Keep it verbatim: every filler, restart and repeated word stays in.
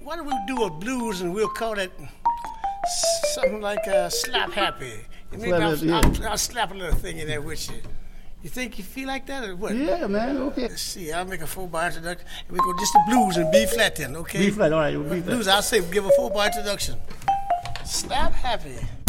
why don't we do a blues and we'll call it something like uh, Slap Happy. And maybe I'll, yeah. I'll, I'll slap a little thing in there with you. You think you feel like that or what? Yeah, man, okay. Let's see, I'll make a four-bar introduction. And we go just the blues and B flat then, okay? B flat, all right, B flat. Blues, I'll say give a four-bar introduction. Slap Happy.